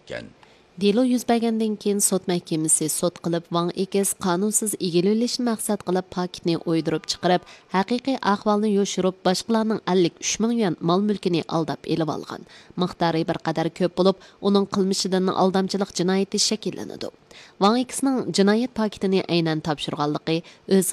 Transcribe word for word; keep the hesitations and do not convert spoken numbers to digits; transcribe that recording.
etgan. Delo yuz bergandan keyin sot mahkamasi sot qilib Wang Ekes qonunsiz egilishni maqsad qilib paketni o'ydirib chiqarib, haqiqiy ahvolni yoshirib, boshqalarning ellik uch ming yuan mol-mulkini aldab elib olgan. Miqdori bir qadar ko'p bo'lib, uning qilmishidan aldamchilik jinoyati shakllanadi. Wang Ekesning jinoyat paketini aynan topshirganligi o'z